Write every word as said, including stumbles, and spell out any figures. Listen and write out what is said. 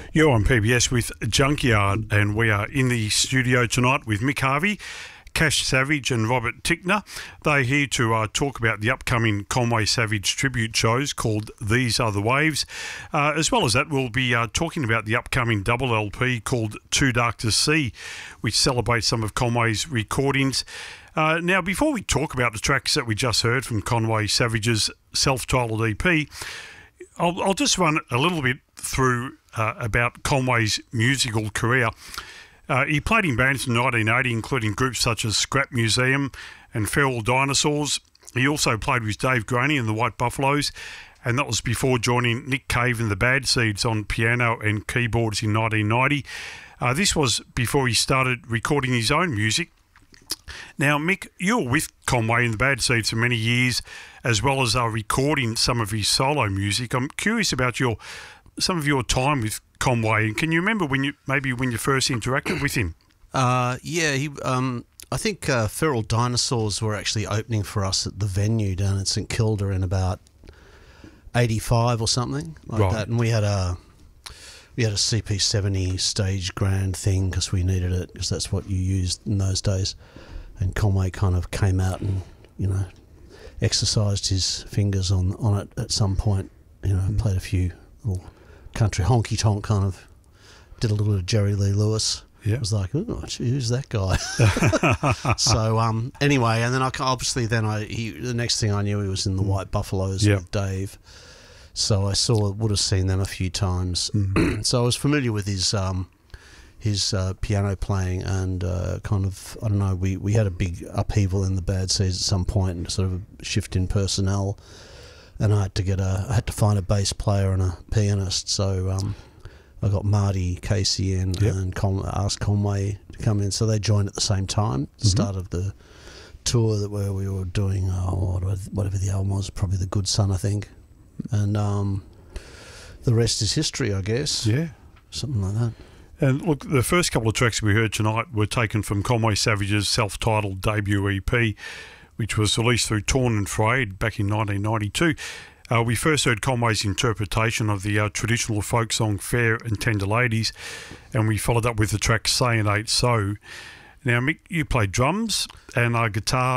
You're on P B S with Junkyard, and we are in the studio tonight with Mick Harvey, Cash Savage and Robert Tickner. They're here to uh, talk about the upcoming Conway Savage tribute shows called These Are the Waves. Uh, as well as that, we'll be uh, talking about the upcoming double L P called Too Dark to See, which celebrates some of Conway's recordings. Uh, now, before we talk about the tracks that we just heard from Conway Savage's self-titled E P, I'll, I'll just run a little bit through uh, about Conway's musical career. Uh, he played in bands in nineteen eighty, including groups such as Scrap Museum and Feral Dinosaurs. He also played with Dave Graney and the White Buffaloes, and that was before joining Nick Cave and the Bad Seeds on piano and keyboards in nineteen ninety. Uh, this was before he started recording his own music. Now, Mick, you were with Conway and the Bad Seeds for many years, as well as uh, recording some of his solo music. I'm curious about your some of your time with Conway, and can you remember when you maybe when you first interacted with him? Uh, yeah, he. Um, I think uh, Feral Dinosaurs were actually opening for us at the venue down in St Kilda in about eighty-five or something like Right. that, and we had a we had a C P seventy stage grand thing because we needed it because that's what you used in those days. And Conway kind of came out and you know exercised his fingers on on it at some point. You know, Mm. played a few little country honky tonk kind of. Did a little bit of Jerry Lee Lewis. Yeah. It was like, oh, gee, who's that guy? So um, anyway, and then I obviously then I he the next thing I knew he was in the White Buffaloes Yeah. with Dave. So I saw would have seen them a few times. Mm. So I was familiar with his um, his uh, piano playing and uh, kind of I don't know. We we had a big upheaval in the Bad Seeds at some point and sort of a shift in personnel, and I had to get a I had to find a bass player and a pianist. So. Um, I got Marty Casey in Yep. and Con- asked Conway to come in, so they joined at the same time. The start of the tour that where we were doing, oh, whatever the album was, probably The Good Son, I think, and um, the rest is history, I guess. Yeah. Something like that. And look, the first couple of tracks we heard tonight were taken from Conway Savage's self-titled debut E P, which was released through Torn and Frayed back in nineteen ninety-two. Uh, we first heard Conway's interpretation of the uh, traditional folk song Fair and Tender Ladies, and we followed up with the track Say It Ain't So. Now, Mick, you played drums and uh, guitar